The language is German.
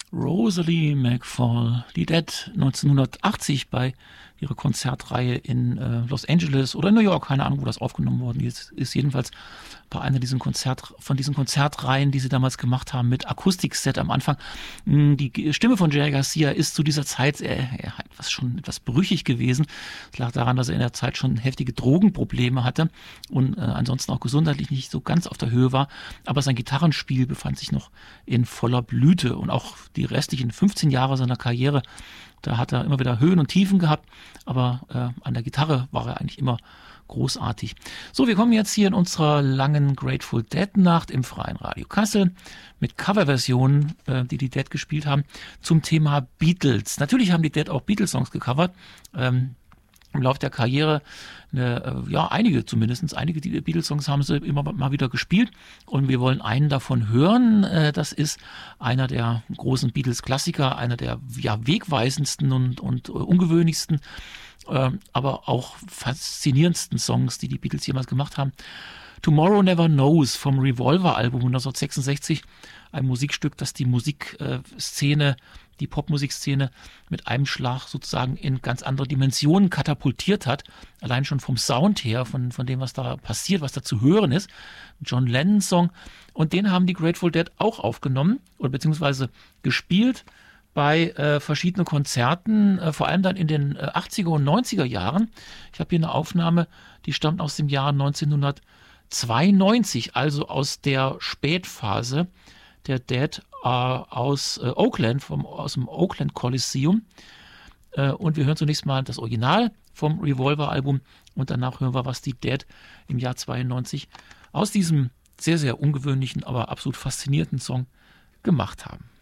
Rosalie McFall, die Dead 1980 bei ihrer Konzertreihe in Los Angeles oder New York, keine Ahnung, wo das aufgenommen worden ist jedenfalls bei einer von diesen Konzertreihen, die sie damals gemacht haben mit Akustikset am Anfang. Die Stimme von Jerry Garcia ist zu dieser Zeit schon etwas brüchig gewesen. Es lag daran, dass er in der Zeit schon heftige Drogenprobleme hatte und ansonsten auch gesundheitlich nicht so ganz auf der Höhe war. Aber sein Gitarrenspiel befand sich noch in voller Blüte und auch die restlichen 15 Jahre seiner Karriere, da hat er immer wieder Höhen und Tiefen gehabt, aber an der Gitarre war er eigentlich immer großartig. So, wir kommen jetzt hier in unserer langen Grateful Dead Nacht im Freien Radio Kassel mit Coverversionen, die Dead gespielt haben, zum Thema Beatles. Natürlich haben die Dead auch Beatles-Songs gecovert, im Laufe der Karriere, einige Beatles-Songs haben sie immer mal wieder gespielt und wir wollen einen davon hören. Das ist einer der großen Beatles-Klassiker, einer der wegweisendsten und ungewöhnlichsten, aber auch faszinierendsten Songs, die Beatles jemals gemacht haben. Tomorrow Never Knows vom Revolver-Album 1966, ein Musikstück, das die Popmusikszene mit einem Schlag sozusagen in ganz andere Dimensionen katapultiert hat. Allein schon vom Sound her, von dem, was da passiert, was da zu hören ist. John Lennon-Song. Und den haben die Grateful Dead auch aufgenommen oder beziehungsweise gespielt bei verschiedenen Konzerten, vor allem dann in den 80er und 90er Jahren. Ich habe hier eine Aufnahme, die stammt aus dem Jahr 1992, also aus der Spätphase der Dead aus Oakland, aus dem Oakland Coliseum. Und wir hören zunächst mal das Original vom Revolver-Album und danach hören wir, was die Dead im Jahr 92 aus diesem sehr, sehr ungewöhnlichen, aber absolut faszinierenden Song gemacht haben.